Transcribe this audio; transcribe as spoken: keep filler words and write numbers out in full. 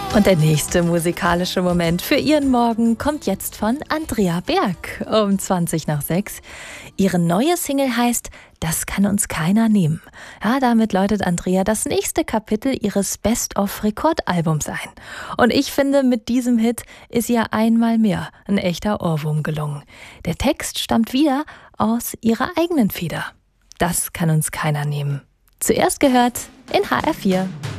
Und der nächste musikalische Moment für Ihren Morgen kommt jetzt von Andrea Berg um zwanzig nach sechs. Ihre neue Single heißt Das kann uns keiner nehmen. Ja, damit läutet Andrea das nächste Kapitel ihres Best-of-Rekordalbums ein. Und ich finde, mit diesem Hit ist ihr einmal mehr ein echter Ohrwurm gelungen. Der Text stammt wieder aus ihrer eigenen Feder. Das kann uns keiner nehmen. Zuerst gehört in H R vier.